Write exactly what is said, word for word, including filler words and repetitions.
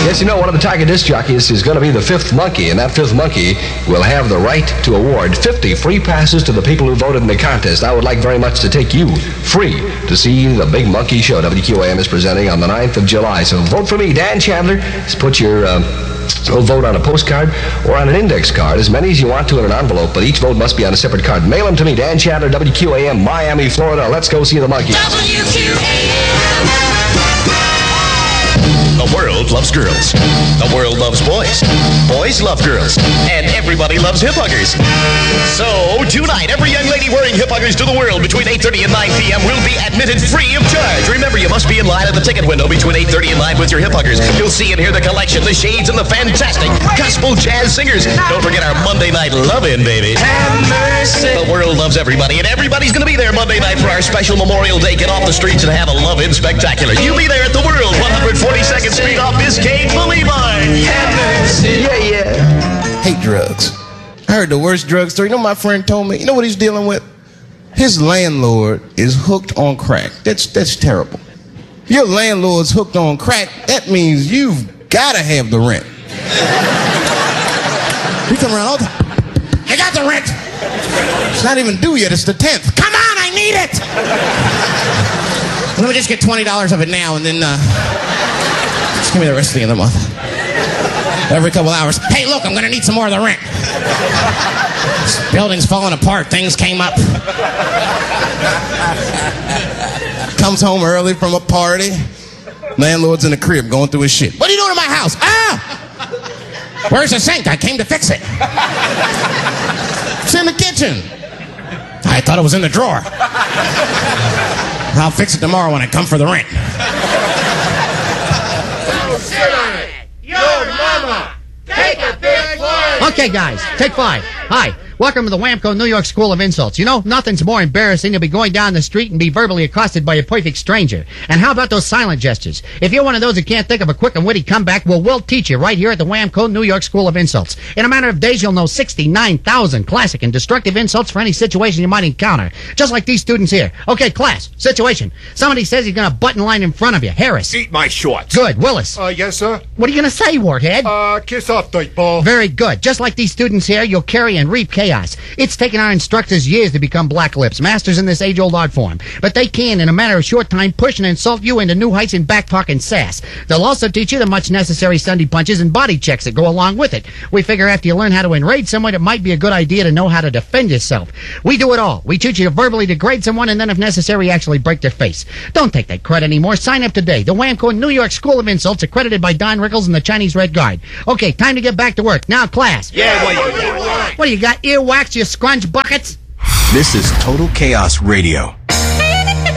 Yes, you know, one of the Tiger disc jockeys is going to be the fifth monkey, and that fifth monkey will have the right to award fifty free passes to the people who voted in the contest. I would like very much to take you free to see the Big Monkey Show W Q A M is presenting on the ninth of July. So vote for me, Dan Chandler. Just put your um, vote on a postcard or on an index card, as many as you want to in an envelope, but each vote must be on a separate card. Mail them to me, Dan Chandler, W Q A M, Miami, Florida. Let's go see the monkeys. W Q A M. The world loves girls. The world loves boys. Boys love girls. And everybody loves hip huggers. So, tonight, every young lady wearing hip huggers to the world between eight thirty and nine p.m. will be admitted free of charge. Remember, you must be in line at the ticket window between eight thirty and nine with your hip huggers. You'll see and hear the collection, the shades, and the fantastic gospel jazz singers. Don't forget our Monday night love-in, baby. Have mercy. The world loves everybody, and everybody's going to be there Monday night for our special Memorial Day. Get off the streets and have a love-in spectacular. You'll be there at the world, one forty-second Street off Biscayne Boulevard. Have mercy. Yeah, yeah. Hate drugs. I heard the worst drug story. You know what my friend told me? You know what he's dealing with? His landlord is hooked on crack. That's that's terrible. Your landlord's hooked on crack, that means you've got to have the rent. You come around all the time. I got the rent. It's not even due yet. It's the tenth. Come on, I need it. Let me just get twenty dollars of it now, and then uh, just give me the rest of the other month. Every couple hours. Hey, look, I'm going to need some more of the rent. This building's falling apart. Things came up. Comes home early from a party. Landlord's in the crib going through his shit. What are you doing in my house? Ah! Where's the sink? I came to fix it. It's in the kitchen. I thought it was in the drawer. I'll fix it tomorrow when I come for the rent. Your mama. Take a big one. Okay, guys, take five. Hi. Welcome to the Whamco New York School of Insults. You know, nothing's more embarrassing than be going down the street and be verbally accosted by a perfect stranger. And how about those silent gestures? If you're one of those who can't think of a quick and witty comeback, well, we'll teach you right here at the Whamco New York School of Insults. In a matter of days, you'll know sixty-nine thousand classic and destructive insults for any situation you might encounter. Just like these students here. Okay, class, situation. Somebody says he's going to butt in line in front of you. Harris. Eat my shorts. Good. Willis. Uh, yes, sir? What are you going to say, Warthead? Uh, kiss off, dirtball. Very good. Just like these students here, you'll carry and reap chaos. It's taken our instructors years to become black lips, masters in this age-old art form. But they can, in a matter of short time, push and insult you into new heights in backtalk and sass. They'll also teach you the much necessary Sunday punches and body checks that go along with it. We figure after you learn how to enrage someone, it might be a good idea to know how to defend yourself. We do it all. We teach you to verbally degrade someone and then, if necessary, actually break their face. Don't take that credit anymore. Sign up today. The Whamco New York School of Insults, accredited by Don Rickles and the Chinese Red Guard. Okay, time to get back to work. Now, class. Yeah, what do you want? What do you got? Earwax, you scrunch buckets? This is Total Chaos Radio.